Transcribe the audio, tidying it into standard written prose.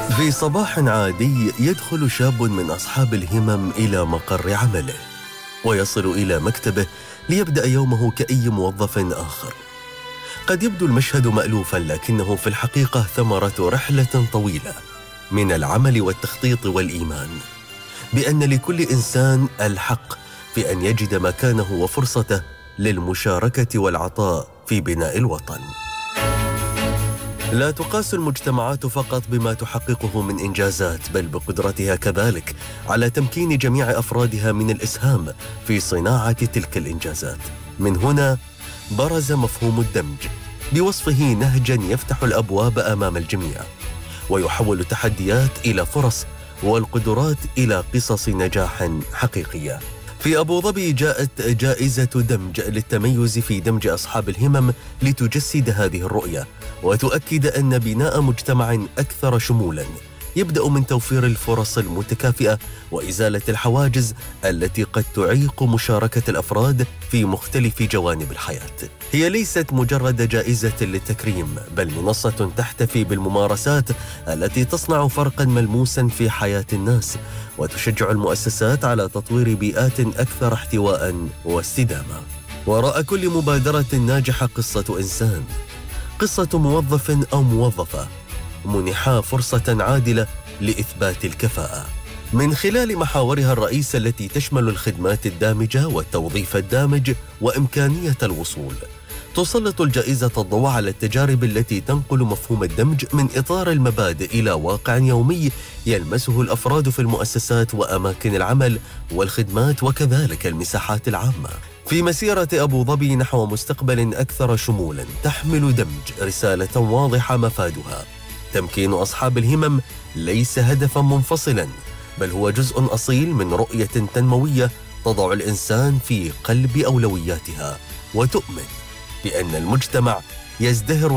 في صباح عادي يدخل شاب من أصحاب الهمم إلى مقر عمله ويصل إلى مكتبه ليبدأ يومه كأي موظف آخر. قد يبدو المشهد مألوفا، لكنه في الحقيقة ثمرة رحلة طويلة من العمل والتخطيط والإيمان بأن لكل إنسان الحق في أن يجد مكانه وفرصته للمشاركة والعطاء في بناء الوطن. لا تقاس المجتمعات فقط بما تحققه من إنجازات، بل بقدرتها كذلك على تمكين جميع أفرادها من الإسهام في صناعة تلك الإنجازات. من هنا برز مفهوم الدمج بوصفه نهجا يفتح الأبواب أمام الجميع ويحول التحديات إلى فرص والقدرات إلى قصص نجاح حقيقية. في أبو ظبي جاءت جائزة دمج للتميز في دمج أصحاب الهمم لتجسد هذه الرؤية وتؤكد أن بناء مجتمع أكثر شمولاً يبدأ من توفير الفرص المتكافئة وإزالة الحواجز التي قد تعيق مشاركة الأفراد في مختلف جوانب الحياة. هي ليست مجرد جائزة للتكريم، بل منصة تحتفي بالممارسات التي تصنع فرقاً ملموساً في حياة الناس وتشجع المؤسسات على تطوير بيئات أكثر احتواء واستدامة. وراء كل مبادرة ناجحة قصة إنسان، قصة موظف أو موظفة منحا فرصة عادلة لإثبات الكفاءة. من خلال محاورها الرئيسة التي تشمل الخدمات الدامجة والتوظيف الدامج وإمكانية الوصول، تسلط الجائزة الضوء على التجارب التي تنقل مفهوم الدمج من إطار المبادئ إلى واقع يومي يلمسه الأفراد في المؤسسات وأماكن العمل والخدمات وكذلك المساحات العامة. في مسيرة أبو ظبي نحو مستقبل أكثر شمولا، تحمل دمج رسالة واضحة مفادها تمكين أصحاب الهمم ليس هدفا منفصلا، بل هو جزء أصيل من رؤية تنموية تضع الإنسان في قلب أولوياتها وتؤمن بأن المجتمع يزدهر